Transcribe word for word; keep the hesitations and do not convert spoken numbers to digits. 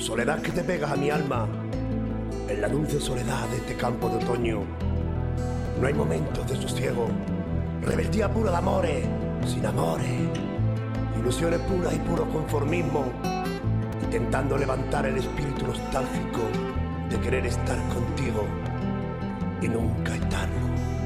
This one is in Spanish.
Soledad que te pegas a mi alma, en la dulce soledad de este campo de otoño. No hay momentos de sosiego, revestida pura de amores, sin amores, ilusiones puras y puro conformismo, intentando levantar el espíritu nostálgico de querer estar contigo y nunca estarlo.